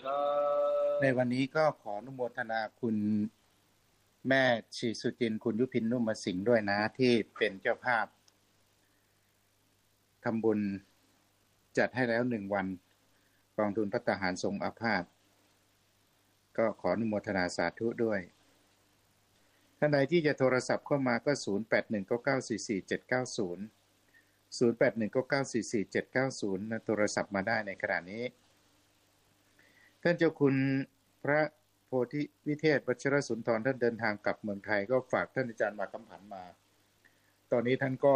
ในวันนี้ก็ขออนุโมทนาคุณแม่ชีสุจินต์คุณยุพินนุ่มสิงห์ด้วยนะที่เป็นเจ้าภาพทำบุญจัดให้แล้ว1 วันกองทุนภัตตาหารสงฆ์อาพาธก็ขออนุโมทนาสาธุด้วยท่านใดที่จะโทรศัพท์เข้ามาก็0819944790 0819944790นะโทรศัพท์มาได้ในขณะนี้ท่านเจ้าคุณพระโพธิวิเทศวัชรสุนทรท่านเดินทางกลับเมืองไทยก็ฝากท่านอาจารย์มาคำผันมาตอนนี้ท่านก็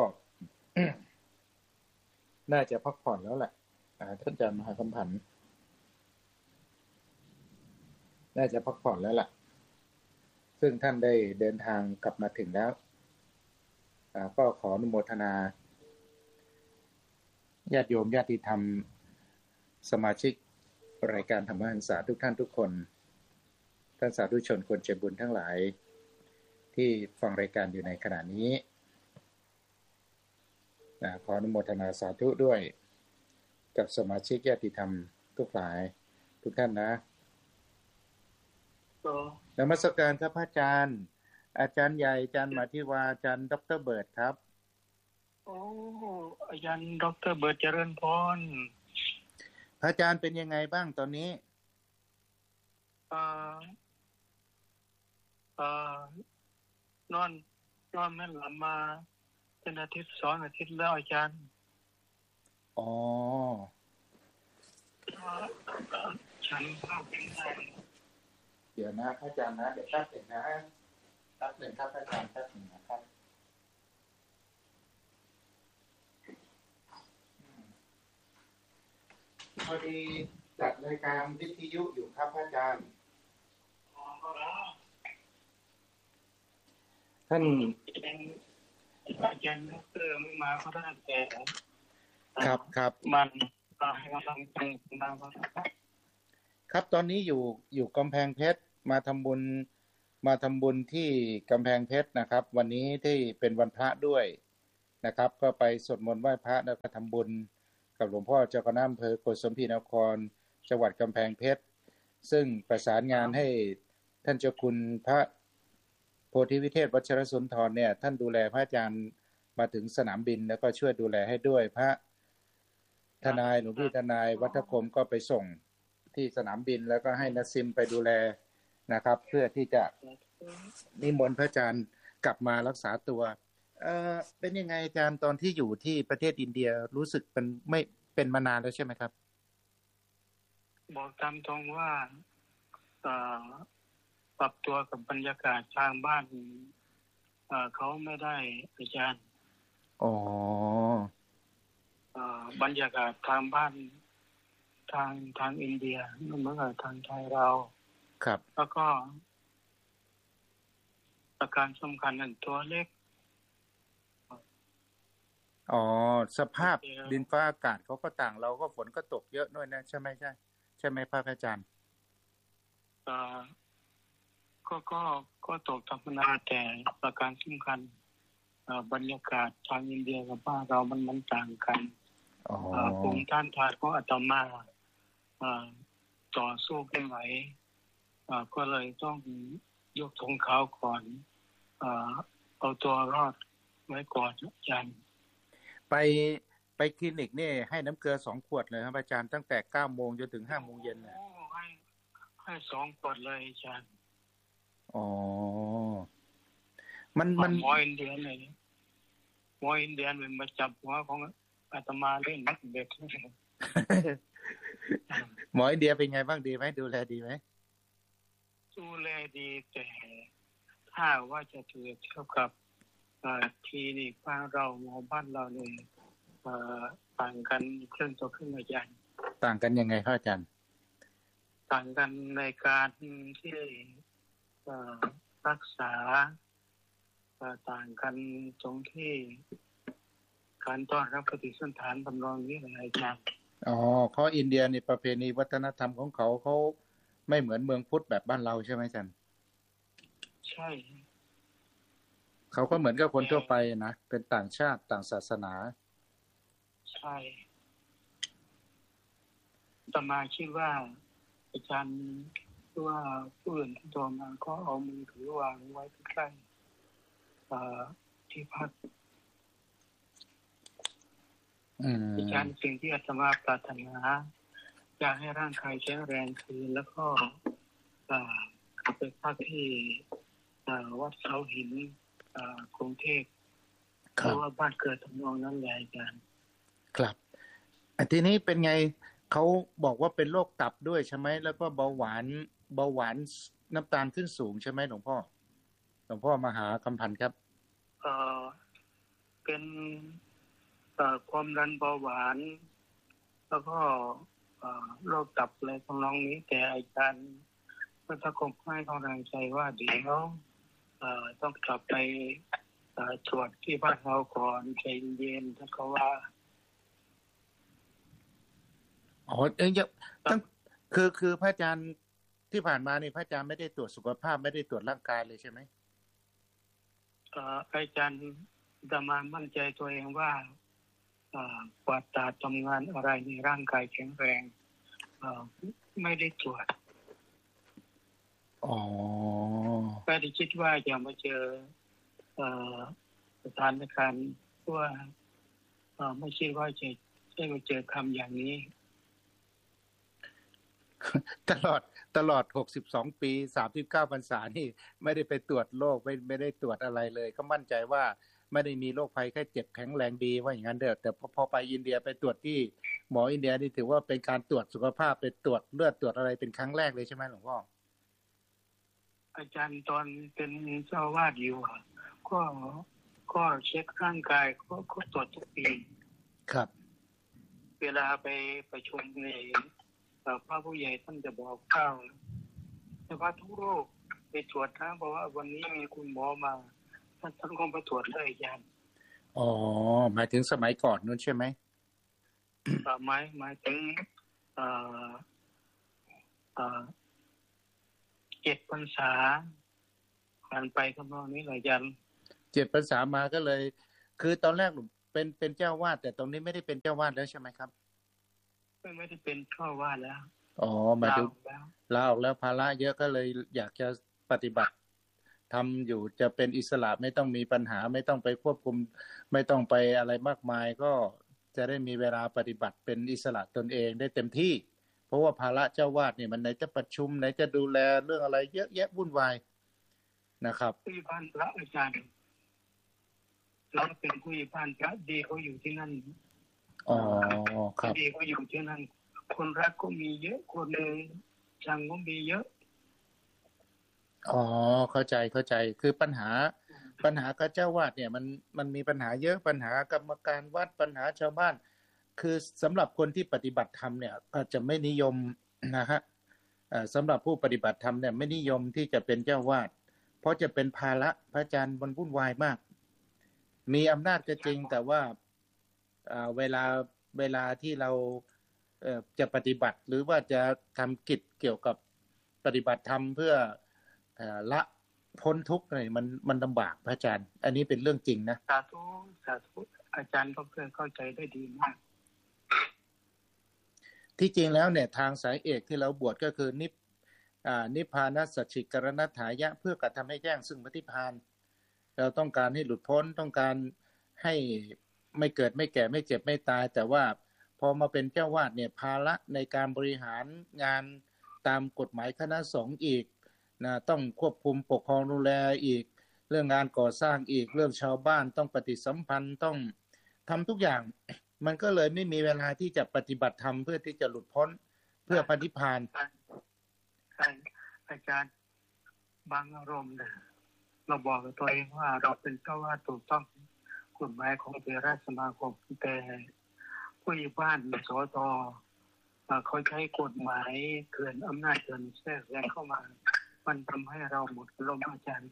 น่าจะพักผ่อนแล้วแหละท่านอาจารย์มหาคำผันน่าจะพักผ่อนแล้วล่ะซึ่งท่านได้เดินทางกลับมาถึงแล้วก็ขออนุโมทนาญาติโยมญาติธรรมสมาชิกรายการธรรมหันษาทุกท่านทุกคนท่านสาธุชนคนใจบุญทั้งหลายที่ฟังรายการอยู่ในขณะนี้ขออนุโมทนาสาธุด้วยกับสมาชิกญาติธรรมทุกหลายทุกท่านนะนมัสการครับพระอาจารย์อาจารย์ใหญ่อาจารย์มาธิวาอาจารย์ดร.เบิร์ดครับอาจารย์ดร.เบิร์ดเจริญพรพระอาจารย์เป็นยังไงบ้างตอนนี้นอนไม่หลับมาเป็นอาทิตย์2 อาทิตย์แล้วอาจารย์ฉันเข้าไปได้เดี๋ยวนะพระอาจารย์นะเดี๋ยวแป๊บหนึ่งนะแป๊บหนึ่งครับพระอาจารย์แป๊บหนึ่งนะครับพอดีจัดรายการวิทยุอยู่ครับพระอาจารย์ท่านอาจารย์ไม่มาก็ได้แต่ครับมันให้กำลังใจมาครับตอนนี้อยู่กำแพงเพชรมาทำบุญที่กำแพงเพชรนะครับวันนี้ที่เป็นวันพระด้วยนะครับก็ไปสวดมนต์ไหว้พระแล้วก็ทำบุญกับหลวงพ่อเจ้าคณะอำเภอโกสุมพีนครจังหวัดกำแพงเพชรซึ่งประสานงานให้ท่านเจ้าคุณพระโพธิวิเทศวัชรสุนทรเนี่ยท่านดูแลพระอาจารย์มาถึงสนามบินแล้วก็ช่วยดูแลให้ด้วยพระทนายหลวงพี่ทนายวัฒคมก็ไปส่งที่สนามบินแล้วก็ให้นัสซิมไปดูแลนะครับเพื่อที่จะนิมนต์พระอาจารย์กลับมารักษาตัวเป็นยังไงอาจารย์ตอนที่อยู่ที่ประเทศอินเดียรู้สึกไม่เป็นมานานแล้วใช่ไหมครับบอกตามตรงว่าปรับตัวกับบรรยากาศทางบ้านเขาไม่ได้อาจารย์บรรยากาศทางบ้านทางอินเดียไม่เหมือนกับทางไทยเราครับแล้วก็ประการสำคัญนั่นตัวเล็กสภาพดินฟ้าอากาศเขาก็ต่างเราก็ฝนก็ตกเยอะด้วยนะใช่ไหมพระอาจารย์ก็ตกธรรมดาแต่ประการสำคัญบรรยากาศทางอินเดียกับบ้านเรามันต่างกันภูมิต้านทานของอาตมาต่อสู้ไม่ไหวก็เลยต้องยกธงขาวก่อนเอาตัวรอดไว้ก่อนอาจารย์ไปคลินิกนี่ให้น้ำเกลือ2 ขวดเลยครับอาจารย์ตั้งแต่ 9 โมงจนถึง 5 โมงเย็นน่ะให้2 ขวดเลยอาจารย์มันหมออินเดียเลยหมออินเดียมันมาจับหัวของอาตมาเล่นเด็กหมออินเดียเป็นไงบ้างดีไหมดูแลดีไหมดูแลดีแต่ถ้าว่าจะเทียบกับทีนี่บ้านเราหมอบ้านเราเนี่ยต่างกันครึ่งต่อครึ่งอาจารย์ต่างกันยังไงครับอาจารย์ต่างกันในการที่รักษาต่างกันตรงที่การต้อนรับปฏิสันถานทำนองนี้อะไรอาจารย์เขาอินเดียนี่ประเพณีวัฒนธรรมของเขาไม่เหมือนเมืองพุทธแบบบ้านเราใช่ไหมอาจารย์ใช่เขาก็เหมือนกับคนทั่วไปนะเป็นต่างชาติต่างศาสนาใช่อาตมาคิดว่าอาจารย์ว่าผู้อื่นที่โทรมาก็เอามือถือวางไว้ใกล้ที่พักอาจารย์สิ่งที่อาตมาปรารถนาอยากให้ร่างกายแข็งแรงคืนแล้วก็ไปพักที่วัดเสาหินกรุงเทพเพราะว่าบ้านเกิดทำนองนั้นแหละอาจารย์ครับทีนี้เป็นไงเขาบอกว่าเป็นโรคตับด้วยใช่ไหมแล้วก็เบาหวานน้ำตาลขึ้นสูงใช่ไหมหลวงพ่อมหาคำพันธ์ครับเป็นความดันเบาหวานแล้วก็โรคตับอะไรทำนองนี้แต่อาจารย์ก็ตะคงให้กำลังใจว่าเดี๋ยวต้องกลับไปตรวจที่บ้านเราก่อนใจเย็นๆถ้าเขาว่าตั้งคือพระอาจารย์ที่ผ่านมานี่พระอาจารย์ไม่ได้ตรวจสุขภาพไม่ได้ตรวจร่างกายเลยใช่ไหมอาจารย์จะมามั่นใจตัวเองว่าปวดตาทำงานอะไรในร่างกายแข็งแรงไม่ได้ตรวจไม่ได้คิดว่าจะมาเจอสถานการณ์ว่าไม่คิดว่าจะได้มาเจอคำอย่างนี้ตลอด62ปี39พรรษานี่ไม่ได้ไปตรวจโรคไม่ได้ตรวจอะไรเลยก็มั่นใจว่าไม่ได้มีโรคภัยแค่เจ็บแข็งแรงดีว่าอย่างนั้นเด้อแต่พอไปอินเดียไปตรวจที่หมออินเดียนี่ถือว่าเป็นการตรวจสุขภาพไปตรวจเลือดตรวจอะไรเป็นครั้งแรกเลยใช่ไหมหลวงพ่ออาจารย์ตอนเป็นเจ้าวาดอยู่ก็เช็คร่างกายก็ตรวจทุกปีครับเวลาไปประชุมในพระผู้ใหญ่ท่านจะบอกข้าวแต่ว่าทุกโรคไปตรวจนะเพราะว่าวันนี้มีคุณหมอมาท่านก็ไปตรวจเลยอาจารย์หมายถึงสมัยก่อนนู้นใช่ไหมหมายถึง7 พรรษาผ่านไปทำนองนี้เลยอาจารย์ 7 พรรษามาก็เลยคือตอนแรกเป็นเจ้าวาดแต่ตรงนี้ไม่ได้เป็นเจ้าวาดแล้วใช่ไหมครับไม่ได้เป็นเจ้าวาดแล้วหมายถึงลาออกแล้วภาระเยอะก็เลยอยากจะปฏิบัติทำอยู่จะเป็นอิสระไม่ต้องมีปัญหาไม่ต้องไปควบคุมไม่ต้องไปอะไรมากมายก็จะได้มีเวลาปฏิบัติเป็นอิสระตนเองได้เต็มที่เพราะว่าภาระเจ้าวาดเนี่ยมันไหนจะประชุมไหนจะดูแลเรื่องอะไรเยอะแยะวุ่นวายนะครับผู้บ้านพระอาจารย์เราเป็นผู้บ้านพระดีเขาอยู่ที่นั่นครับดีเขาอยู่ที่นั่นคนรักก็มีเยอะคนเลยชังก็มีเยอะเข้าใจคือปัญหากับเจ้าวาดเนี่ยมันมีปัญหาเยอะปัญหากรรมการวัดปัญหาชาวบ้านคือสำหรับคนที่ปฏิบัติธรรมเนี่ยก็จะไม่นิยมนะฮะสำหรับผู้ปฏิบัติธรรมเนี่ยไม่นิยมที่จะเป็นเจ้าวาดเพราะจะเป็นภาระพระอาจารย์มันวุ่นวายมากมีอำนาจก็จริงแต่ว่าเวลาที่เราจะปฏิบัติหรือว่าจะทำกิจเกี่ยวกับปฏิบัติธรรมเพื่อละพ้นทุกข์เลยมันลำบากพระอาจารย์อันนี้เป็นเรื่องจริงนะสาธุอาจารย์ก็เพื่อเข้าใจได้ดีมากที่จริงแล้วเนี่ยทางสายเอกที่เราบวชก็คือนิพพานัสสชิกรณัฏฐายะเพื่อกระทำให้แจ้งซึ่งพระนิพพานเราต้องการให้หลุดพ้นต้องการให้ไม่เกิดไม่แก่ไม่เจ็บไม่ตายแต่ว่าพอมาเป็นเจ้าวาดเนี่ยภาระในการบริหารงานตามกฎหมายคณะสงฆ์อีกนะต้องควบคุมปกครองดูแลอีกเรื่องงานก่อสร้างอีกเรื่องชาวบ้านต้องปฏิสัมพันธ์ต้องทำทุกอย่างมันก็เลยไม่มีเวลาที่จะปฏิบัติธรรมเพื่อที่จะหลุดพ้นเพื่อพระนิพพานอาจารย์บางอารมณ์เนี่ยเราบอกกับตัวเองว่าเราเป็นเจ้าวาดถูกต้องกฎหมายของเทรสมาคมแต่ผู้ใหญ่บ้านสตเขาใช้กฎหมายเกินอำนาจเกินแทรกแซงเข้ามามันทำให้เราหมดลมอาจารย์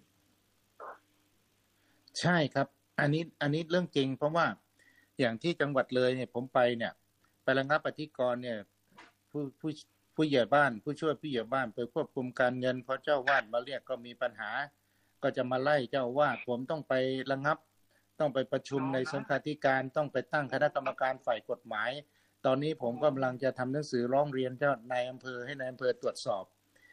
ใช่ครับอันนี้เรื่องจริงเพราะว่าอย่างที่จังหวัดเลยเนี่ยผมไปเนี่ยไประงับอธิกรณ์เนี่ยผู้ใหญ่บ้านผู้ช่วยผู้ใหญ่บ้านไปควบคุมการเงินพอเจ้าวาดมาเรียกก็มีปัญหาก็จะมาไล่เจ้าวาดผมต้องไประงับต้องไปประชุมในสังฆาธิการต้องไปตั้งคณะกรรมการฝ่ายกฎหมายตอนนี้ผมกำลังจะทำหนังสือร้องเรียนเจ้านายอำเภอให้นายอำเภอตรวจสอบ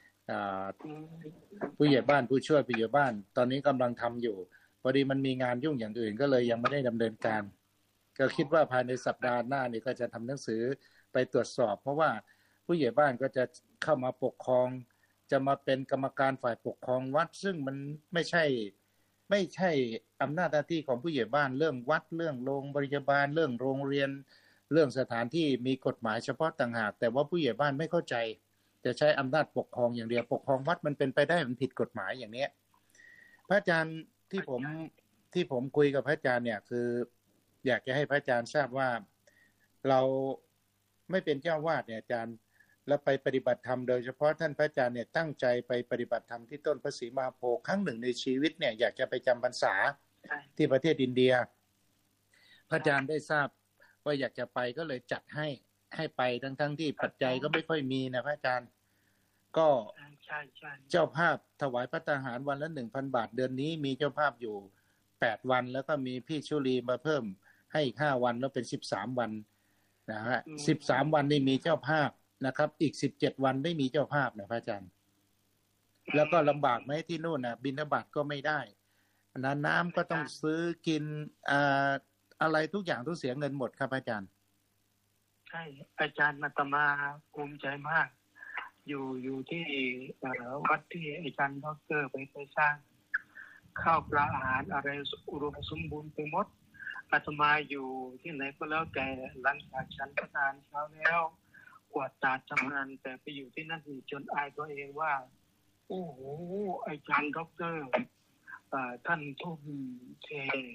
ผู้ใหญ่บ้านผู้ช่วยผู้ใหญ่บ้านตอนนี้กำลังทำอยู่พอดีมันมีงานยุ่งอย่างอื่นก็เลยยังไม่ได้ดำเนินการก็คิดว่าภายในสัปดาห์หน้านี่ก็จะทำหนังสือไปตรวจสอบเพราะว่าผู้ใหญ่บ้านก็จะเข้ามาปกครองจะมาเป็นกรรมการฝ่ายปกครองวัดซึ่งมันไม่ใช่อำนาจหน้าที่ของผู้ใหญ่บ้านเรื่องวัดเรื่องโรงพยาบาลเรื่องโรงเรียนเรื่องสถานที่มีกฎหมายเฉพาะต่างหากแต่ว่าผู้ใหญ่บ้านไม่เข้าใจจะใช้อำนาจปกครองอย่างเดียวปกครองวัดมันเป็นไปได้มันผิดกฎหมายอย่างเนี้ยพระอาจารย์ที่ผมคุยกับพระอาจารย์เนี่ยคืออยากจะให้พระอาจารย์ทราบว่าเราไม่เป็นเจ้าวาดเนี่ยอาจารย์แล้วไปปฏิบัติธรรมโดยเฉพาะท่านพระอาจารย์เนี่ยตั้งใจไปปฏิบัติธรรมที่ต้นพระศรีมหาโพธิ์ครั้งหนึ่งในชีวิตเนี่ยอยากจะไปจำพรรษาที่ประเทศอินเดียพระอาจารย์ได้ทราบว่าอยากจะไปก็เลยจัดให้ไปทั้งที่ปัจจัยก็ไม่ค่อยมีนะพระอาจารย์ก็เจ้าภาพถวายพระทหารวันละ 1,000 บาทเดือนนี้มีเจ้าภาพอยู่8วันแล้วก็มีพี่ชุลีมาเพิ่มให้อีก5วันแล้วเป็น13วันนะฮะ13วันนี่มีเจ้าภาพนะครับอีก17วันได้มีเจ้าภาพนะพระอาจารย์แล้วก็ลำบากไหมที่นู่นนะบิณฑบาตก็ไม่ได้น้ำก็ต้องซื้อกินอะไรทุกอย่างต้องเสียเงินหมดครับอาจารย์ใช่อาจารย์อาตมาภูมิใจมากอยู่ที่วัดที่อาจารย์ดร.ไปสร้างข้าวปลาอาหารอะไรอุดมสมบูรณ์ไปหมดอาตมาอยู่ที่ไหนก็แล้วแต่หลังจากฉันทานเช้าแล้วกวาดตาทำงานแต่ไปอยู่ที่นั่นจนอายตัวเองว่าโอ้โหอาจารย์ดร.ท่านทุ่มเท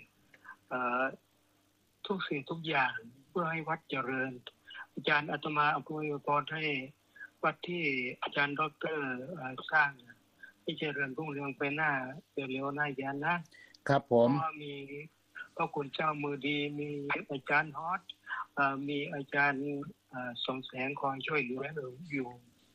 ทุกสิ่งทุกอย่างเพื่อให้วัดเจริญอาจารย์อาตมาอวยพรให้วัดที่อาจารย์ดร.สร้างให้เจริญรุ่งเรืองไปหน้าเร็วๆหน้ายานนะครับผมเพราะมีพระคุณเจ้ามือดีมีอาจารย์ฮอตมีอาจารย์ส่องแสงคอยช่วยเหลืออยู่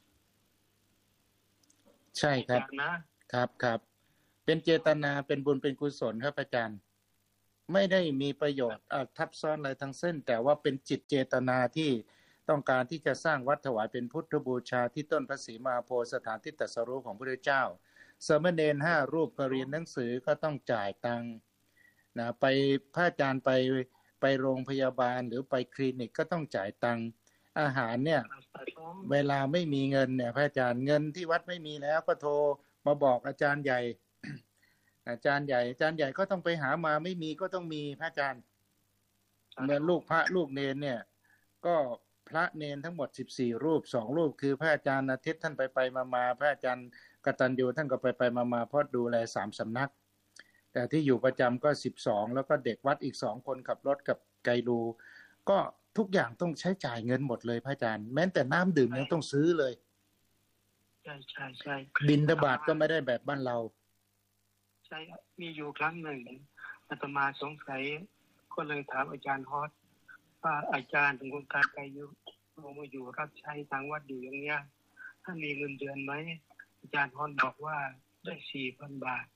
ใช่ครับครับเป็นเจตนาเป็นบุญเป็นกุศลครับอาจารย์ไม่ได้มีประโยชน์ทับซ้อนอะไรทั้งสิ้นแต่ว่าเป็นจิตเจตนาที่ต้องการที่จะสร้างวัดถวายเป็นพุทธบูชาที่ต้นพระศรีมหาโพธิ์สถานที่ตรัสรู้ของพระพุทธเจ้าสามเณร5รูปมาเรียนหนังสือก็ต้องจ่ายตังค์นะไปพระอาจารย์ไปโรงพยาบาลหรือไปคลินิกก็ต้องจ่ายตังค์อาหารเนี่ยเวลาไม่มีเงินเนี่ยพระอาจารย์เงินที่วัดไม่มีแล้วก็โทรมาบอกอาจารย์ใหญ่อาจารย์ใหญ่ก็ต้องไปหามาไม่มีก็ต้องมีพระอาจารย์เมื่อลูกพระลูกเนรเนี่ยก็พระเนรทั้งหมด14รูป2รูปคือพระอาจารย์อาทิตย์ท่านไปมาพระอาจารย์กตัญญูท่านก็ไปมาเพราะดูแล3สำนักแต่ที่อยู่ประจำก็12แล้วก็เด็กวัดอีก2คนขับรถกับไกดูก็ทุกอย่างต้องใช้จ่ายเงินหมดเลยพระอาจารย์แม้แต่น้ำดื่มยังต้องซื้อเลยใช่บิณฑบาตก็ไม่ได้แบบบ้านเราใช่มีอยู่ครั้งหนึ่งอาตมาสงสัยก็เลยถามอาจารย์ฮอตว่าอาจารย์ถึงคนการไปอยู่ลงมาอยู่รับใช้ทางวัดอยู่อย่างเนี้ยถ้ามีเงินเดือนไหมอาจารย์ฮอตบอกว่าได้ 4,000 บาท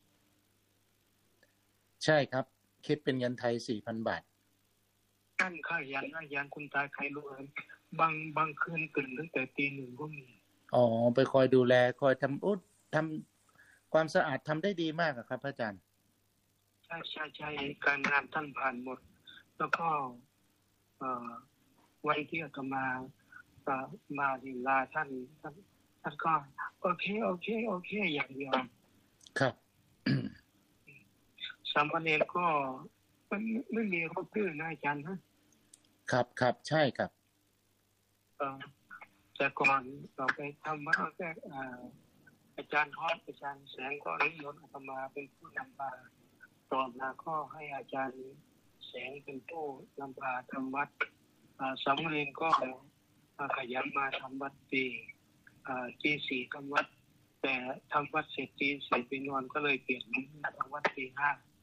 ใช่ครับคิดเป็นเงินไทย 4,000 บาทตั้งค่ายันคุณตาใครรู้บางคืนตื่นตั้งแต่ตี 1ก็มีอ๋อไปคอยดูแลคอยทำความสะอาดทำได้ดีมากครับอาจารย์ใช่การงานท่านผ่านหมดแล้วก็วันที่อาตมาดิลาท่านก็โอเคอย่างเดียวครับสามเณรก็ไม่มีรถตื้อนะอาจารย์นะครับใช่ครับแต่ก่อนเราไปทำมาแค่อาจารย์ฮอตอาจารย์แสงก็นิมนต์อาตมาเป็นผู้นำพาต่อมาก็ให้อาจารย์แสงเป็นผู้นำพาทำวัดสามเณรก็ขยันมาทำวัดตี 4ทำวัดแต่ทำวัดเสร็จตี 4ไปนอนก็เลยเปลี่ยนทำวัดตี 5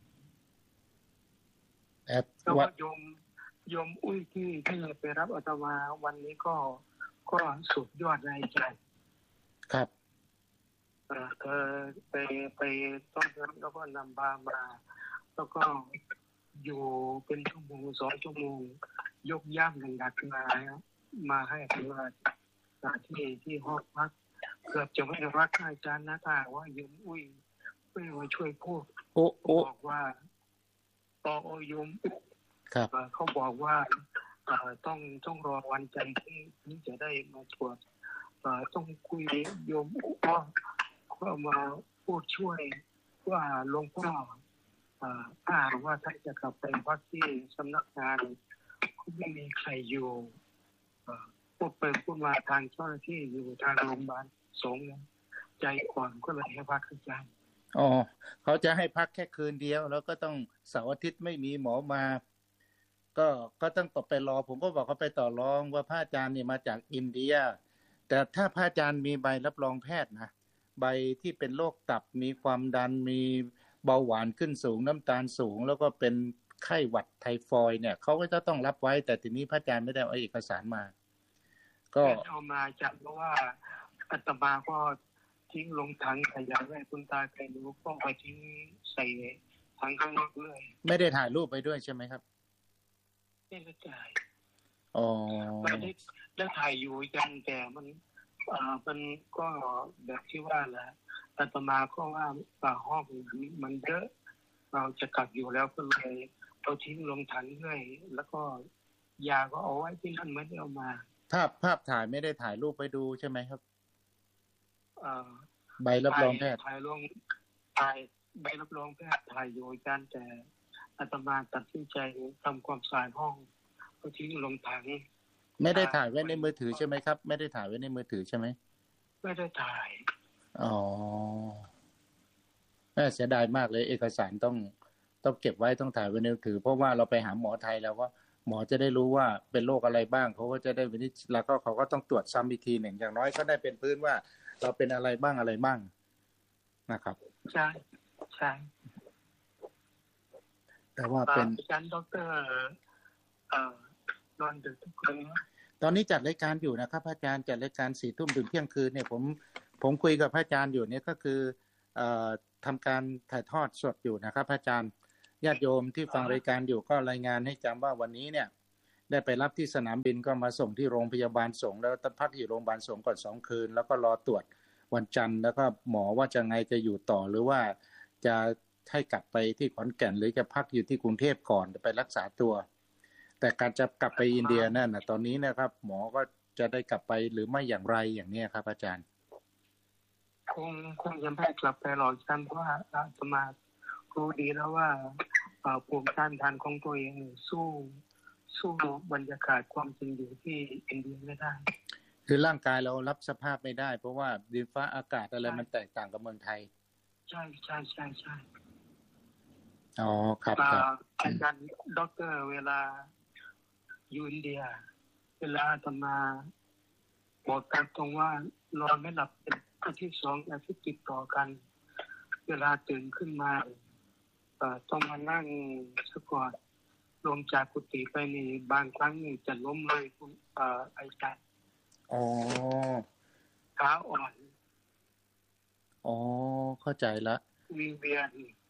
แล้วก็โยมอุ้ยที่ไปรับอาตมาวันนี้ก็สุดยอดเลยอาจารย์ครับเธอไปต้อนรับแล้วก็นำพามาแล้วก็อยู่เป็นชั่วโมง2 ชั่วโมงยกย่ำหนักมามาให้ที่ว่าที่ห้องพักเกือบจะไม่ได้รักอาจารย์นะถ้าว่าโยมอุ้ยมาช่วยพูดบอกว่าปอโยมครับเขาบอกว่าต้องรอวันจันทร์ที่จะได้มาตรวจต้องคุยโยมก็มาพูดช่วยว่าหลวงพ่อถ้าว่าท่านจะกลับไปพักที่สำนักงานไม่มีใครอยู่พูดไปพูดมาทางเจ้าหน้าที่อยู่ทางโรงพยาบาลสงฆ์ใจอ่อนก็เลยให้พักอาจารย์อ๋อเขาจะให้พักแค่คืนเดียวแล้วก็ต้องเสาร์อาทิตย์ไม่มีหมอมาก็ต้องต่อไปรอผมก็บอกเขาไปต่อรองว่าพระอาจารย์เนี่ยมาจากอินเดียแต่ถ้าพระอาจารย์มีใบรับรองแพทย์นะใบที่เป็นโรคตับมีความดันมีเบาหวานขึ้นสูงน้ำตาลสูงแล้วก็เป็นไข้หวัดไทฟอยด์เนี่ยเขาก็จะต้องรับไว้แต่ทีนี้พระอาจารย์ไม่ได้เอาเอกสารมาก็เอามาจากเพราะว่าอาตมาก็ทิ้งลงถังขยะไว้คุณตาใครรู้ก็ไปทิ้งใส่ถังข้างนอกเลยไม่ได้ถ่ายรูปไปด้วยใช่ไหมครับไม่ได้ถ่ายอ๋อไม่ได้ถ่ายอยู่กันแต่มันก็แบบที่ว่าแหละอาตมาก็ว่าห้องมันเยอะเราจะกลับอยู่แล้วก็เลยเอาทิ้งลงถังด้วยแล้วก็ยาก็เอาไว้ที่นั่นไม่ได้เอามาภาพถ่ายไม่ได้ถ่ายรูปไปดูใช่ไหมครับใบรับรองแพทย์ถ่ายใบรับรองแพทย์ถ่ายอยู่กันแต่อาตมาตัดสินใจทำความสะอาดห้องก็ทิ้งลงถังไม่ได้ถ่ายไว้ในมือถือใช่ไหมครับไม่ได้ถ่ายไว้ในมือถือใช่ไหมไม่ได้ถ่ายอ๋อเสียดายมากเลยเอกสารต้องเก็บไว้ต้องถ่ายไว้ในมือถือเพราะว่าเราไปหาหมอไทยแล้วว่าหมอจะได้รู้ว่าเป็นโรคอะไรบ้างเขาก็จะได้วินิจฉัยแล้วก็เขาก็ต้องตรวจซ้ำอีกทีหนึ่งอย่างน้อยก็ได้เป็นพื้นว่าเราเป็นอะไรบ้างนะครับใช่แต่ว่าเป็นอาจารย์ดร.นอนดึกทุกคืนตอนนี้จัดรายการอยู่นะครับพระอาจารย์จัดรายการ 4 ทุ่มถึงเที่ยงคืนเนี่ยผมคุยกับพระอาจารย์อยู่เนี่ยก็คือทำการถ่ายทอดสดอยู่นะครับพระอาจารย์ญาติโยมที่ฟังรายการอยู่ก็รายงานให้จำว่าวันนี้เนี่ยได้ไปรับที่สนามบินก็มาส่งที่โรงพยาบาลสงฆ์แล้วพักอยู่โรงพยาบาลสงฆ์ก่อน2 คืนแล้วก็รอตรวจวันจันทร์แล้วก็หมอว่าจะไงจะอยู่ต่อหรือว่าจะให้กลับไปที่ขอนแก่นหรือจะพักอยู่ที่กรุงเทพก่อนไปรักษาตัวแต่การจะกลับไปอินเดียนั่นนะตอนนี้นะครับหมอก็จะได้กลับไปหรือไม่อย่างไรอย่างนี้ครับอาจารย์คงยังไม่กลับไปหรอกท่านเพราะว่าอาตมารู้ดีแล้วว่าภูมิต้านทานของตัวเองสู้บรรยากาศความจริงอยู่ที่อินเดียไม่ได้คือร่างกายเรารับสภาพไม่ได้เพราะว่าดินฟ้าอากาศอะไรมันแตกต่างกับเมืองไทยใช่อ๋อครับอาจารย์ด็อกเตอร์เวลาอยู่อินเดียเวลาอาตมาบอกตรงว่านอนไม่หลับเป็นอาทิตย์2 อาทิตย์ติดต่อกันเวลาตื่นขึ้นมาต้องมานั่งสะกดลงจากกุฏิไปนี่บางครั้งนี่จะล้มเลยคุณอาจารย์อ๋อขาอ่อนอ๋อเข้าใจละวิงเวียน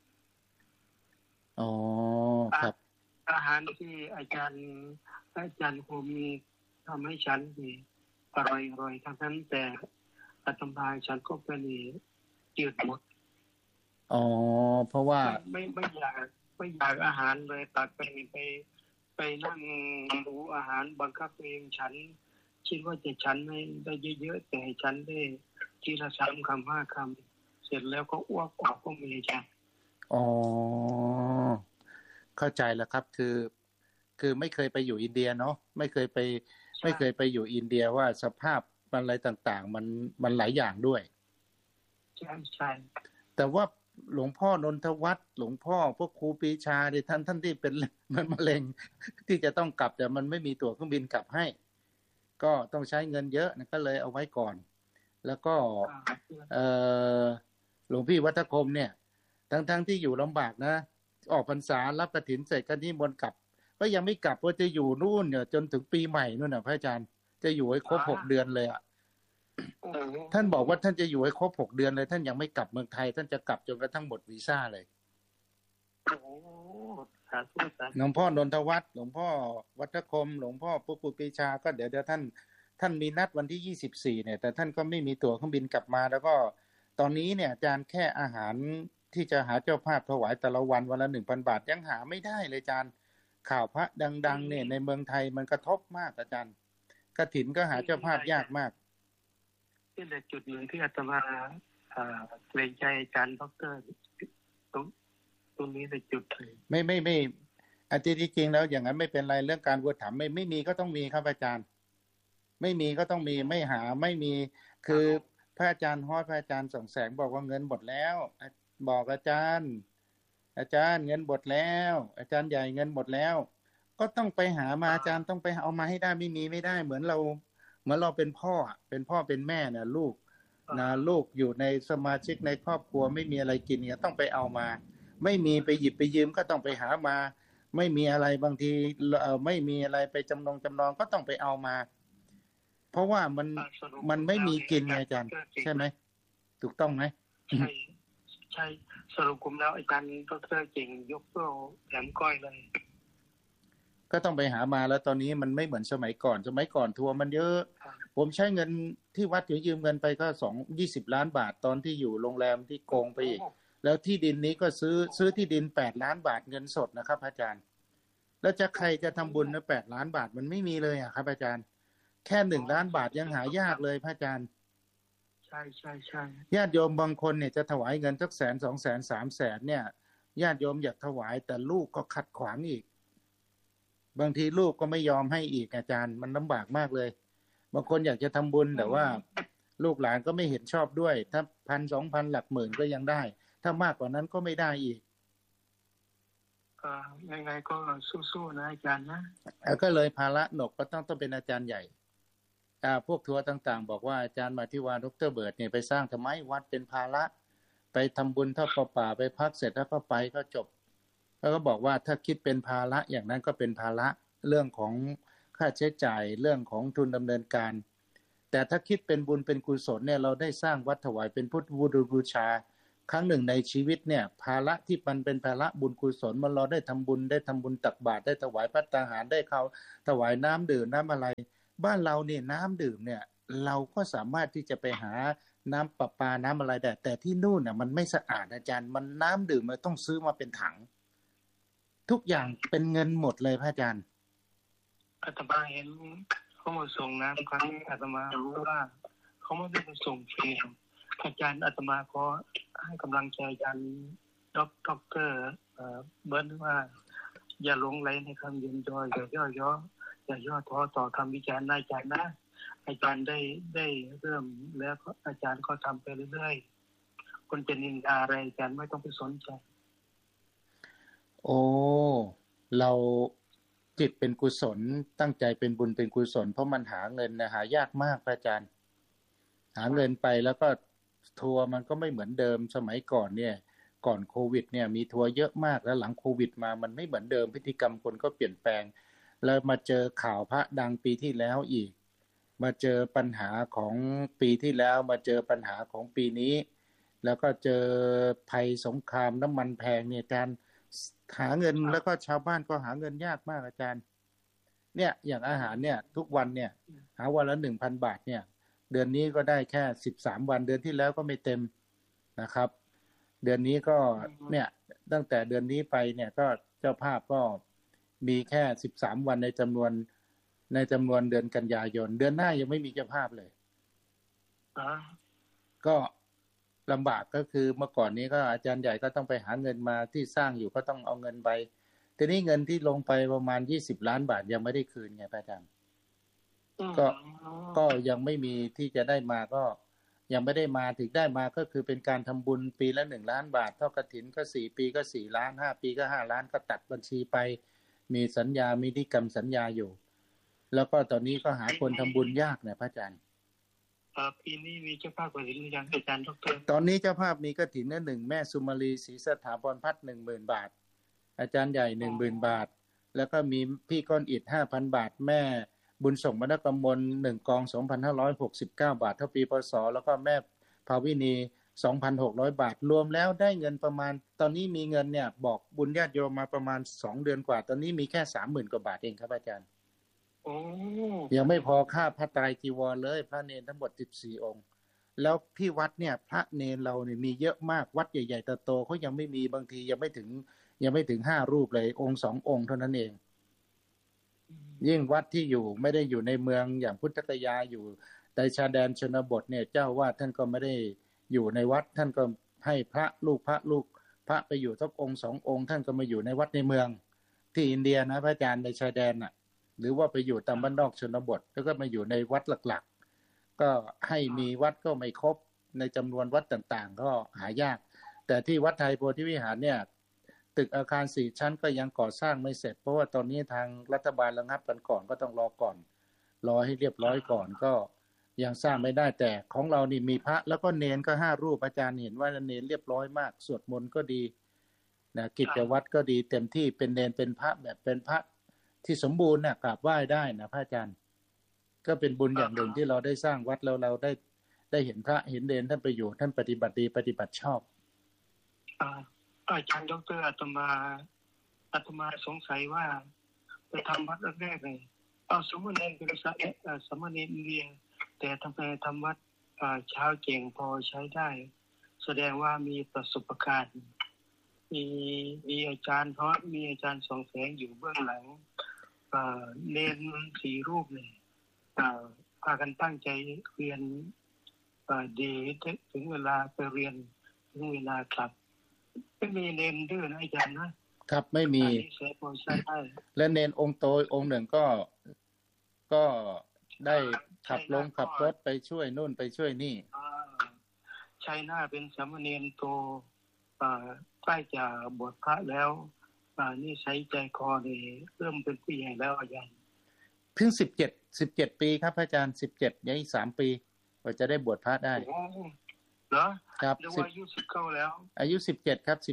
อ๋อครับอาหารที่อาจารย์คงมีทำให้ฉันนี่อร่อยทั้งนั้นแต่อาตมาฉันก็เป็นจืดหมดอ๋อเพราะว่าไม่อยากอาหารเลยตัดไปนั่งดูอาหารบังคับเองฉันคิดว่าจะฉันให้ได้เยอะๆแต่ฉันได้ทีละ3 คำ 5 คำเสร็จแล้วก็อ้วกออกก็มีจ้ะอ๋อเข้าใจแล้วครับคือไม่เคยไปอยู่อินเดียเนาะไม่เคยไปอยู่อินเดียว่าสภาพอะไรต่างๆมันหลายอย่างด้วยใช่แต่ว่าหลวงพ่อนนทวัฒน์หลวงพ่อพวกครูปีชาดิท่านที่เป็นมันมะเร็งที่จะต้องกลับแต่มันไม่มีตั๋วเครื่องบินกลับให้ก็ต้องใช้เงินเยอะก็เลยเอาไว้ก่อนแล้วก็หลวงพี่วัฒคมเนี่ยทั้งที่อยู่ลำบากนะออกพรรษารับกฐินเสร็จก็นิมนต์กลับก็ยังไม่กลับว่าจะอยู่นู่นเนี่ยจนถึงปีใหม่นู่นน่ะพระอาจารย์จะอยู่ให้ครบ6 เดือนเลยอ่ะท่านบอกว่าท่านจะอยู่ให้ครบ6 เดือนเลยท่านยังไม่กลับเมืองไทยท่านจะกลับจนกระทั่งหมดวีซ่าเลยโอ้สาธุสาธุหลวงพ่อนนทวัฒน์หลวงพ่อวัฒคมหลวงพ่อปุปปีชาก็เดี๋ยวท่านมีนัดวันที่24เนี่ยแต่ท่านก็ไม่มีตั๋วเครื่องบินกลับมาแล้วก็ตอนนี้เนี่ยอาจารย์แค่อาหารที่จะหาเจ้าภาพถวายแต่ละวันวันละ 1,000 บาทยังหาไม่ได้เลยอาจารย์ข่าวพระดังๆเนี่ยในเมืองไทยมันกระทบมากอาจารย์กฐินก็หาเจ้าภาพยากมากนี่แหละจุดหนึ่งที่อาตมาเกรงใจอาจารย์ดร.ตรงนี้ในจุดเลยไม่อาจารย์จริงๆแล้วอย่างนั้นไม่เป็นไรเรื่องการบวชถามไม่มีก็ต้องมีครับอาจารย์ไม่มีก็ต้องมีไม่หาไม่มีคือพระอาจารย์ฮอดพระอาจารย์ส่องแสงบอกว่าเงินหมดแล้วบอกอาจารย์เงินหมดแล้วอาจารย์ใหญ่เงินหมดแล้วก็ต้องไปหามาอาจารย์ต้องไปเอามาให้ได้ไม่ได้เหมือนเราเป็นพ่อเป็นแม่เนี่ยลูกอยู่ในสมาชิกในครอบครัวไม่มีอะไรกินเนี่ยต้องไปเอามาไม่มีไปหยิบไปยืมก็ต้องไปหามาไม่มีอะไรบางทีไม่มีอะไรไปจำนองก็ต้องไปเอามาเพราะว่ามันไม่มีกินไงอาจารย์ใช่ไหมถูกต้องไหมใช่สรุปกลุ่มแล้วอาจารย์ดร.เก่งยกโป้แหลมก้อยเลยก็ต้องไปหามาแล้วตอนนี้มันไม่เหมือนสมัยก่อนทัวร์มันเยอะผมใช้เงินที่วัดยืมเงินไปก็20 ล้านบาทตอนที่อยู่โรงแรมที่โกงไปอีกแล้วที่ดินนี้ก็ซื้อที่ดิน8 ล้านบาทเงินสดนะครับอาจารย์แล้วจะใครจะทำบุญนะ8 ล้านบาทมันไม่มีเลยครับอาจารย์แค่1 ล้านบาทยังหายากเลยพระอาจารย์ใช่ญาติโยมบางคนเนี่ยจะถวายเงินสัก100,000 200,000 300,000เนี่ยญาติโยมอยากถวายแต่ลูกก็ขัดขวางอีกบางทีลูกก็ไม่ยอมให้อีกอาจารย์มันลำบากมากเลยบางคนอยากจะทำบุญแต่ว่าลูกหลานก็ไม่เห็นชอบด้วยถ้า1,000 2,000หลักหมื่นก็ยังได้ถ้ามากกว่านั้นก็ไม่ได้อีกยังไงก็สู้ๆนะอาจารย์นะก็เลยภาระหนกก็ต้องเป็นอาจารย์ใหญ่พวกทัวร์ต่างๆบอกว่าอาจารย์มาที่วาดร.เบิร์ตเนี่ยไปสร้างทำไมวัดเป็นภาระไปทำบุญทอดป่าไปพักเสร็จแล้วก็ไปก็จบแล้วก็บอกว่าถ้าคิดเป็นภาระอย่างนั้นก็เป็นภาระเรื่องของค่าใช้จ่ายเรื่องของทุนดำเนินการแต่ถ้าคิดเป็นบุญเป็นกุศลเนี่ยเราได้สร้างวัดถวายเป็นพุทธบูชาครั้งหนึ่งในชีวิตเนี่ยภาระที่มันเป็นภาระบุญกุศลมันเราได้ทำบุญตักบาตรได้ถวายภัตตาหารได้เขาถวายน้ำดื่มน้ำอะไรบ้านเราเนี่ยน้ำดื่มเนี่ยเราก็สามารถที่จะไปหาน้ำประปาน้ำอะไรได้แต่ที่นู่นน่ะมันไม่สะอาดอาจารย์มันน้ำดื่มมันต้องซื้อมาเป็นถังทุกอย่างเป็นเงินหมดเลยพระอาจารย์อาตมาเห็นเขามาส่งน้ำครั้งอาตมารู้ว่าเขาไม่ได้มาส่งฟรีอาจารย์อาตมาก็ให้กำลังใจอาจารย์ดร.เบิร์ตว่าอย่าหลงไหลในคำเย็นจอยอย่าย่อท้อต่อคำวิจารณ์อาจารย์นะอาจารย์ได้เริ่มแล้วอาจารย์ก็ทำไปเรื่อยๆคนจะนินทาอะไรอาจารย์ไม่ต้องไปสนใจโอ้เราจิตเป็นกุศลตั้งใจเป็นบุญเป็นกุศลเพราะมันหาเงินนะหายากมากพระอาจารย์หาเงินไปแล้วก็ทัวร์มันก็ไม่เหมือนเดิมสมัยก่อนเนี่ยก่อนโควิดเนี่ยมีทัวร์เยอะมากแล้วหลังโควิดมามันไม่เหมือนเดิมพฤติกรรมคนก็เปลี่ยนแปลงแล้วมาเจอข่าวพระดังปีที่แล้วอีกมาเจอปัญหาของปีที่แล้วมาเจอปัญหาของปีนี้แล้วก็เจอภัยสงครามน้ำมันแพงเนี่ยการหาเงินแล้วก็ชาวบ้านก็หาเงินยากมากอาจารย์เนี่ยอย่างอาหารเนี่ยทุกวันเนี่ยหาวันละ 1,000 บาทเนี่ยเดือนนี้ก็ได้แค่13วันเดือนที่แล้วก็ไม่เต็มนะครับเดือนนี้ก็เนี่ยตั้งแต่เดือนนี้ไปเนี่ยก็เจ้าภาพก็มีแค่13วันในจำนวนเดือนกันยายนเดือนหน้ายังไม่มีเจ้าภาพเลยก็ลำบากก็คือเมื่อก่อนนี้ก็อาจารย์ใหญ่ก็ต้องไปหาเงินมาที่สร้างอยู่ก็ต้องเอาเงินไปทีนี้เงินที่ลงไปประมาณ20 ล้านบาทยังไม่ได้คืนไงอาจารย์ก็ยังไม่มีที่จะได้มาก็ยังไม่ได้มาถึงได้มาก็คือเป็นการทำบุญปีละ1 ล้านบาทเท่ากฐินก็4ปีก็4ล้าน5ปีก็5ล้านก็ตัดบัญชีไปมีสัญญามีนิติกรรมสัญญาอยู่แล้วก็ตอนนี้ก็หาคนทำบุญยากเนี่ยพระอาจารย์ปีนี้มีเจ้าภาพกฐินหรือยังอาจารย์ดร. ตอนนี้เจ้าภาพมีกฐิน1แม่สุมาลีศรีสถาพรพัฒน์ 10,000 บาทอาจารย์ใหญ่ 10,000 บาทแล้วก็มีพี่ก้อนอิฐ 5,000 บาทแม่บุญส่งมณกมล1กอง 2,569 บาทเท่าปีพศแล้วก็แม่ภาวินี 2,600 บาทรวมแล้วได้เงินประมาณตอนนี้มีเงินเนี่ยบอกบุญญาติโยมมาประมาณ2 เดือนกว่าตอนนี้มีแค่ 30,000 กว่าบาทเองครับอาจารย์โอ้ยังไม่พอค่าพระไตรจีวรเลยพระเนรทั้งหมด14 องค์แล้วที่วัดเนี่ยพระเนรเราเนี่ยมีเยอะมากวัดใหญ่ๆโตๆเขายังไม่มีบางทียังไม่ถึง5 รูปเลยองค์2 องค์เท่านั้นเองยิ่งวัดที่อยู่ไม่ได้อยู่ในเมืองอย่างพุทธคยาอยู่ในชายแดนชนบทเนี่ยเจ้าวาดท่านก็ไม่ได้อยู่ในวัดท่านก็ให้พระลูกพระไปอยู่สักองค์2 องค์ท่านก็มาอยู่ในวัดในเมืองที่อินเดียนะพระอาจารย์ในชายแดนน่ะหรือว่าไปอยู่ตามบ้านนอกชนบทแล้วก็มาอยู่ในวัดหลักๆก็ให้มีวัดก็ไม่ครบในจำนวนวัดต่างๆก็หายากแต่ที่วัดไทยโพธิวิหารเนี่ยตึกอาคาร4 ชั้นก็ยังก่อสร้างไม่เสร็จเพราะว่าตอนนี้ทางรัฐบาลระงับกันก่อนก็ต้องรอก่อนรอให้เรียบร้อยก่อนก็ยังสร้างไม่ได้แต่ของเรานี่มีพระแล้วก็เนนก็5 รูปอาจารย์เห็นว่าเนนเรียบร้อยมากสวดมนต์ก็ดีนะกิจวัตรก็ดีเต็มที่เป็นเนนเป็นพระแบบเป็นพระที่สมบูรณ์นะกราบไหว้ได้นะพระอาจารย์ก็เป็นบุญอย่างหนึ่งที่เราได้สร้างวัดแล้วเราได้เห็นพระเห็นเนนท่านไปอยู่ท่านปฏิบัติดีปฏิบัติชอบอาจารย์ดรอาตมาสงสัยว่าไปทำวัดแรกเลยสมณเณรเป็นสมณเณรอินเดียแต่ทำไมทำวัดเช้าเก่งพอใช้ได้แสดงว่ามีประสบการณ์มีอาจารย์เพราะมีอาจารย์สองแสงอยู่เบื้องหลังเนร4 รูปเลยพากันตั้งใจเรียนดีถึงเวลาไปเรียนถึงเวลากลับไม่มีเนรดื้อนะอาจารย์นะครับไม่มีและเนนองค์โตองค์หนึ่งก็ได้ขับรถไปช่วยนู่นไปช่วยนี่ชัยนาเป็นสามเณรโตใกล้จะบวชพระแล้วนี่ใช้ใจคอนี่เริ่มเป็นผู้ใหญ่แล้วอาจารย์เพิ่ง17 ปีครับอาจารย์17ยังอีก3 ปีก็จะได้บวชพระได้เหรอครับอายุ19แล้วอายุ17ครับ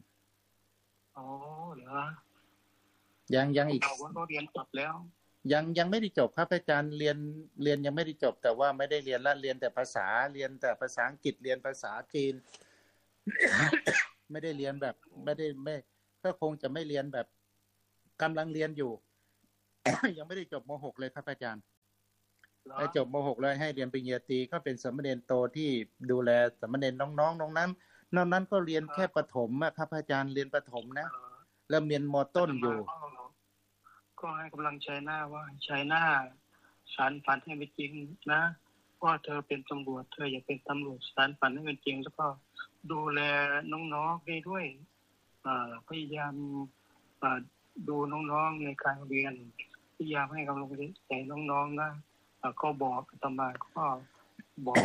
17 อ๋อเหรอยังอีกเราเรียนจบแล้วยังไม่ได้จบครับอาจารย์เรียนยังไม่ได้จบแต่ว่าไม่ได้เรียนละเรียนแต่ภาษาอังกฤษเรียนภาษาจีน ไม่ได้เรียนแบบไม่ก็คงจะไม่เรียนแบบกำลังเรียนอยู่ ยังไม่ได้จบม.6 เลยครับอาจารย์ได้จบม.6 แล้วให้เรียนปริญญาตรีก็เป็นสามเณรโตที่ดูแลสามเณรน้องๆนอกนั้นก็เรียนแค่ประถมครับอาจารย์เรียนประถมนะแล้วเรียนม.ต้นอยู่ก็ให้กำลังใจหน้าว่าใจหน้าสารฝันให้เป็นจริงนะว่าเธอเป็นตำรวจเธออย่าเป็นตำรวจสารฝันให้เป็นจริงแล้วก็ดูแลน้องๆได้ด้วยพยายามดูน้องๆในการเรียนพยายามให้กำลังใจน้องๆนะก็บอกอาตมาก็บอก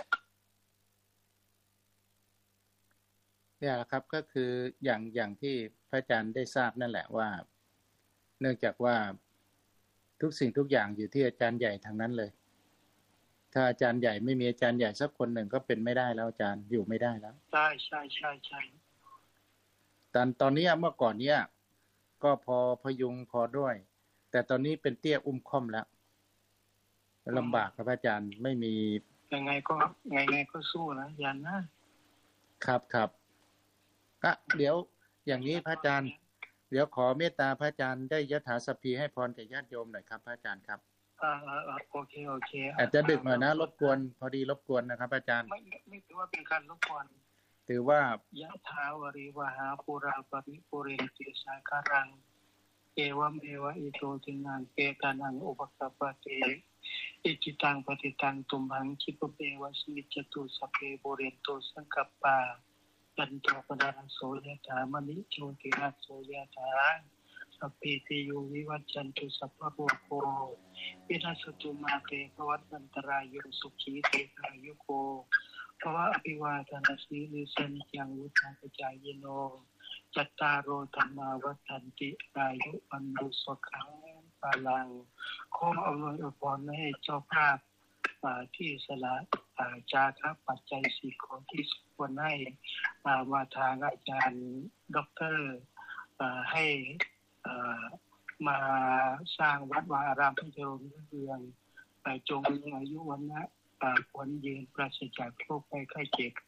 เนี่ยครับก็คืออย่างที่พระอาจารย์ได้ทราบนั่นแหละว่าเนื่องจากว่าทุกสิ่งทุกอย่างอยู่ที่อาจารย์ใหญ่ทางนั้นเลยถ้าอาจารย์ใหญ่ไม่มีอาจารย์ใหญ่สักคนหนึ่งก็เป็นไม่ได้แล้วอาจารย์อยู่ไม่ได้แล้วใช่ตอนนี้เมื่อก่อนเนี้ยก็พอพยุงพอด้วยแต่ตอนนี้เป็นเตี้ยอุ้มค่อมแล้วลำบากครับอาจารย์ไม่มียังไงก็สู้นะยันนะครับก็เดี๋ยวอย่างนี้พระอาจารย์เดี๋ยวขอเมตตาพระอาจารย์ได้ยถาสัพพีให้พรแก่ญาติโยมหน่อยครับพระอาจารย์ครับโอเคอาจจะดึกหน่อยนะรบกวนพอดีรบกวนนะครับอาจารย์ไม่ถือว่าเป็นการรบกวนถือว่ายะถาวริวหาปุราปริปุเรนติสาคารังเอวเมวะอิโตทินังเปตานังอุปกัปปะเตอิจิตังปฏิตังตุมหังคิปเปวะสมิจจตุสัพเพปุเรนโตสังกัปปะจันโทปนารโสยถามณิโชติราโสยถาสัพพิติโยวิวัจจันตุสัพพะโรโควินัสตุมาเตภวัตวันตรายโยสุขีเตกายุโกภวะอภิวาทนาสีลิสนิจังวุฒากจายโนจัตตารโอธรรมาวัฏันติอายุวันดุสุขังปาลังขออำนวยอวยพรให้เจ้าภาพที่สละจาคะปัจจัย4ของที่สมควรให้มาทางอาจารย์ด็อกเตอร์ให้มาสร้างวัดวาอารามให้เจริญรุ่งเรืองจงมีอายุวันนะผลยืนปราศจากโรคภัยไข้เจ็บ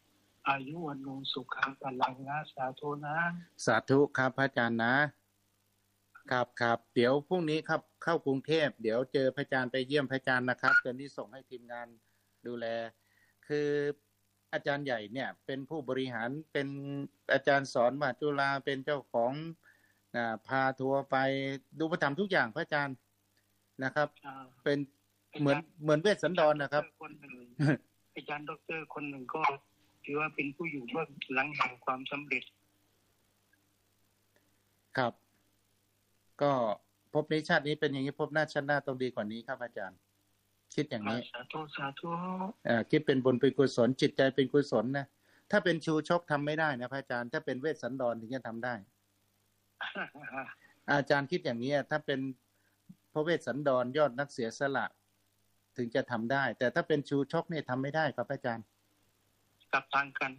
อายุวันโนสุขังพลังนะสาธุนะสาธุครับพระอาจารย์นะครับครับเดี๋ยวพรุ่งนี้ครับเข้ากรุงเทพเดี๋ยวเจอพระอาจารย์ไปเยี่ยมพระอาจารย์นะครับตอนนี้ส่งให้ทีมงานดูแลคืออาจารย์ใหญ่เนี่ยเป็นผู้บริหารเป็นอาจารย์สอนมหาจุฬาเป็นเจ้าของพาทัวร์ไปดูประทำทุกอย่างพระอาจารย์นะครับเป็นเหมือนเวสสันดรนะครับอาจารย์ด็อกเตอร์คนหนึ่งก็ถือว่าเป็นผู้อยู่เบื้องหลังแห่งความสำเร็จครับก็ภพนี้ชาตินี้เป็นอย่างนี้ภพหน้าชาติหน้าต้องดีกว่านี้ครับอาจารย์คิดอย่างนี้สาธุสาธุคิดเป็นบุญเป็นกุศลจิตใจเป็นกุศลนะถ้าเป็นชูชกทำไม่ได้นะพระอาจารย์ถ้าเป็นเวสสันดรถึงจะทำได้ อาจารย์คิดอย่างนี้ถ้าเป็นพระเวสสันดรยอดนักเสียสละถึงจะทำได้แต่ถ้าเป็นชูชกเนี่ยทำไม่ได้ครับอาจารย์กลับทางกัน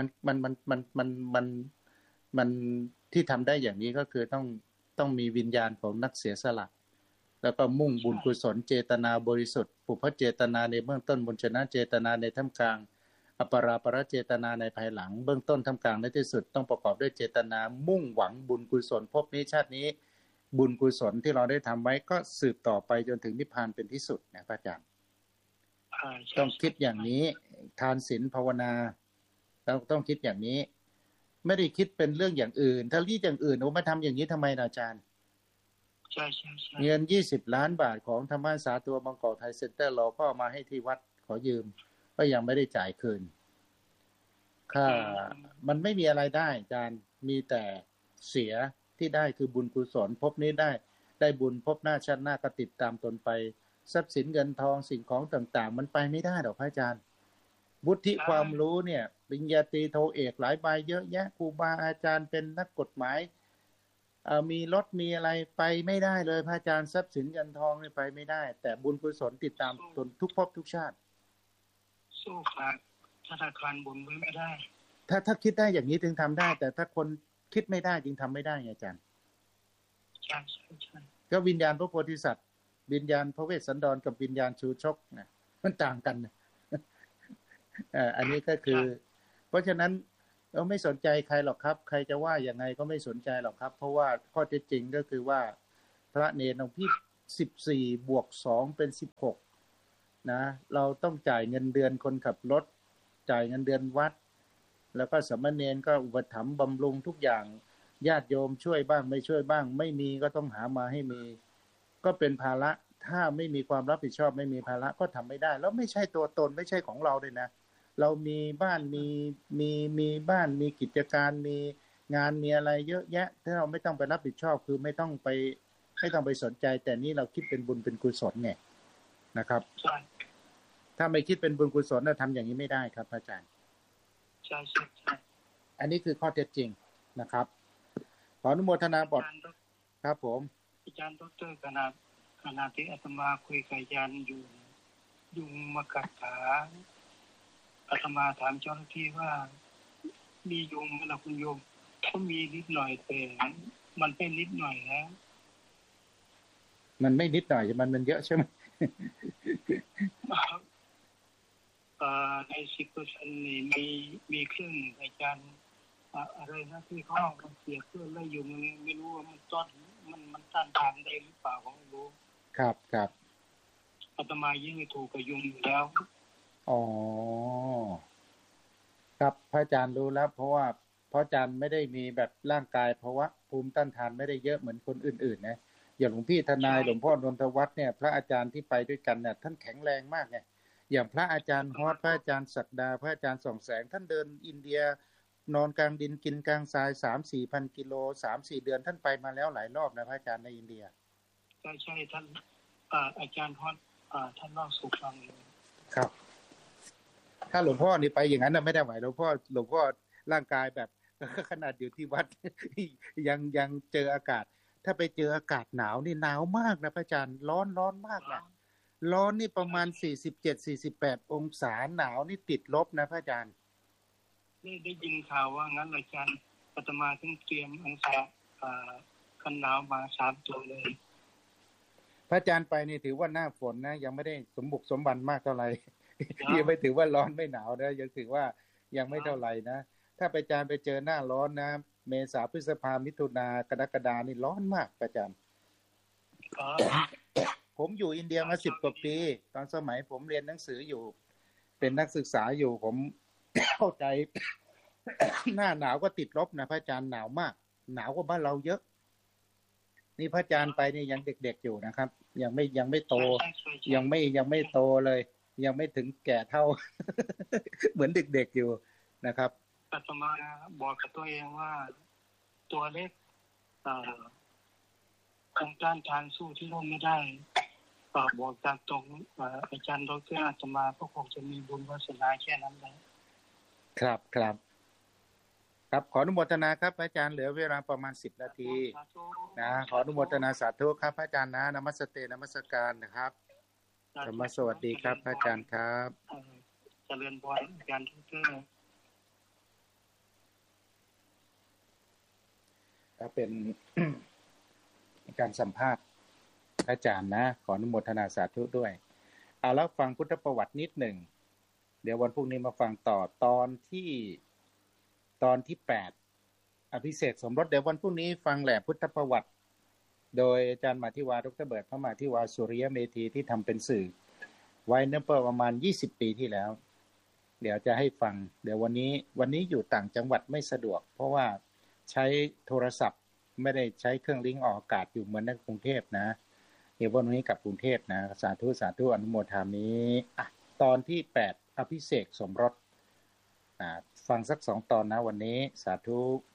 มันที่ทำได้อย่างนี้ก็คือต้องมีวิญญาณของนักเสียสละแล้วก็มุ่งบุญกุศลเจตนาบริสุทธิ์ปุพพเจตนาในเบื้องต้นบุญชนะเจตนาในท่ามกลางอปราปรเจตนาในภายหลังเบื้องต้นท่ามกลางและที่สุดต้องประกอบด้วยเจตนามุ่งหวังบุญกุศลภพนี้ชาตินี้บุญกุศลที่เราได้ทำไว้ก็สืบต่อไปจนถึงนิพพานเป็นที่สุดนะพระอาจารย์ต้องคิดอย่างนี้ทานศีลภาวนาเราต้องคิดอย่างนี้ไม่ได้คิดเป็นเรื่องอย่างอื่นถ้ารีดอย่างอื่นมาทำอย่างนี้ทำไมอาจารย์ใช่เงิน20 ล้านบาทของธรรมศาสตร์ตัวบางกอกไทยเซ็นเตอร์เราก็เอามาให้ที่วัดขอยืมก็ยังไม่ได้จ่ายคืนค่ามันไม่มีอะไรได้อาจารย์มีแต่เสียที่ได้คือบุญกุศลภพนี้ได้บุญภพหน้าชาติหน้าก็ติดตามตนไปทรัพย์สินเงินทองสิ่งของต่างๆมันไปไม่ได้หรอกพระอาจารย์วุฒิความรู้เนี่ยปริญญาตรีโทเอกหลายใบเยอะแยะครูบาอาจารย์เป็นนักกฎหมายมีรถมีอะไรไปไม่ได้เลยพระอาจารย์ทรัพย์สินเงินทองนี่ไปไม่ได้แต่บุญกุศลติดตามตนทุกภพทุกชาติสู้ขาดธนาคารบุญไว้ไม่ได้ถ้าคิดได้อย่างนี้ถึงทำได้แต่ถ้าคนคิดไม่ได้จึงทำไม่ได้ไงอาจารย์ใช่ก็วิญญาณพระโพธิสัตว์วิญญาณพระเวสสันดรกับวิญญาณชูชกนะมันต่างกันอันนี้ก็คือเพราะฉะนั้นเราไม่สนใจใครหรอกครับใครจะว่าอย่างไงก็ไม่สนใจหรอกครับเพราะว่าข้อเท็จจริงก็คือว่าพระเนรของพี่14 บวก 2เป็น16นะเราต้องจ่ายเงินเดือนคนขับรถจ่ายเงินเดือนวัดแล้วก็สามเณรก็อุปถัมภ์บำรุงทุกอย่างญาติโยมช่วยบ้างไม่ช่วยบ้างไม่มีก็ต้องหามาให้มีก็เป็นภาระถ้าไม่มีความรับผิดชอบไม่มีภาระก็ทำไม่ได้แล้วไม่ใช่ตัวตนไม่ใช่ของเราเลยนะเรามีบ้านมีบ้านมีกิจการมีงานมีอะไรเยอะแยะถ้าเราไม่ต้องไปรับผิดชอบคือไม่ต้องไปสนใจแต่นี่เราคิดเป็นบุญเป็นกุศลไงนะครับถ้าไม่คิดเป็นบุญกุศลเราทำอย่างนี้ไม่ได้ครับอาจารย์ใช่อันนี้คือข้อเท็จจริงนะครับขออนุโมทนาบทครับผมอาจารย์ดร.ขณะที่อาตมาคุยกับยันอยู่ยุงมากัดขาอาตมาถามเจ้าหน้าที่ว่ามียุงไหมล่ะคุณโยมก็มีนิดหน่อยแต่มันเป็นนิดหน่อยนะมันไม่นิดหน่อยมันเยอะใช่ไหมใน10%นี่มีเครื่องอาจารย์อะไรนะที่เขาเสียเครื่องแล้วยุงไม่รู้ว่ามันต้านทานได้หรือเปล่าก็ไม่รู้ครับอาตมายิ่งถูกกับยุงอยู่แล้วอ๋อครับพระอาจารย์รู้แล้วเพราะอาจารย์ไม่ได้มีแบบร่างกายภาวะภูมิต้านทานไม่ได้เยอะเหมือนคนอื่นๆนะอย่างหลวงพี่ทนายหลวงพ่อนนทวัฒน์เนี่ยพระอาจารย์ที่ไปด้วยกันเนี่ยท่านแข็งแรงมากไงอย่างพระอาจารย์ฮอดพระอาจารย์ศักดาพระอาจารย์ส่องแสงท่านเดินอินเดียนอนกลางดินกินกลางทราย 3-4 พันกิโล 3-4 เดือนท่านไปมาแล้วหลายรอบนะพระอาจารย์ในอินเดียใช่ท่านอาจารย์ฮอดท่านเล่าสู่ฟังครับถ้าหลวงพ่อนี่ไปอย่างนั้นน่ะไม่ได้ไหวหลวงพ่อร่างกายแบบขนาดอยู่ที่วัดยังเจออากาศถ้าไปเจออากาศหนาวนี่หนาวมากนะพระอาจารย์ร้อนมากนะร้อนนี่ประมาณ47-48 องศาหนาวนี่ติดลบนะพระอาจารย์ได้ยินข่าวว่างั้นอาจารย์อาตมาต้องเตรียมองศากันหนาวมา3 ตัวเลยพระอาจารย์ไปนี่ถือว่าหน้าฝนนะยังไม่ได้สมบุกสมบันมากเท่าไหร่ยังไม่ถือว่าร้อนไม่หนาวนะยังถือว่ายังไม่เท่าไหร่นะถ้าอาจารย์ไปเจอหน้าร้อนนะเมษาพฤษภามิถุนากรกฎานี่ร้อนมากอาจารย์ผมอยู่อินเดียมา10 กว่าปีตอนสมัยผมเรียนหนังสืออยู่เป็นนักศึกษาอยู่ผม เข้าใจ หน้าหนาวก็ติดลบนะพระอาจารย์หนาวมากหนาวกว่าบ้านเราเยอะนี่พระอาจารย์ไปนี่ยังเด็กๆอยู่นะครับยังไม่โตยังไม่โตเลย ยังไม่ถึงแก่เท่า เหมือนเด็กๆอยู่นะครับอาตมาบอกกับตัวเองว่าตัวเล็กทางด้านทางสู้ที่ร่มไม่ได้บอกตามตรงอาจารย์ดร.อาตมาก็คงจะมีบุญวาสนาแค่นั้นแหละครับขออนุโมทนาครับอาจารย์เหลือเวลาประมาณ10 นาทีนะขออนุโมทนาสาธุครับอาจารย์นะนมัสเตนมัสการนะครับสวัสดีครับอาจารย์ครับเจริญพรอาจารย์ทุกท่านก็เป็น การสัมภาษณ์อาจารย์นะขออนุโมทนาสาธุด้วยเอาแล้วฟังพุทธประวัตินิดหนึ่งเดี๋ยววันพรุ่งนี้มาฟังต่อตอนที่8อภิเษกสมรสเดี๋ยววันพรุ่งนี้ฟังแหละพุทธประวัติโดยอาจารย์มาธิวาดร.เบิร์ตพระมาธิวาสุริยเมธีที่ทำเป็นสื่อไว้เมื่อประมาณ20 ปีที่แล้วเดี๋ยวจะให้ฟังเดี๋ยววันนี้อยู่ต่างจังหวัดไม่สะดวกเพราะว่าใช้โทรศัพท์ไม่ได้ใช้เครื่องลิงก์ออกอากาศอยู่เหมือนในกรุงเทพนะเดี๋ยววันนี้กลับกรุงเทพนะสาธุอนุโมทามิตอนที่8อภิเษกสมรสฟังสัก2 ตอนนะวันนี้สาธุ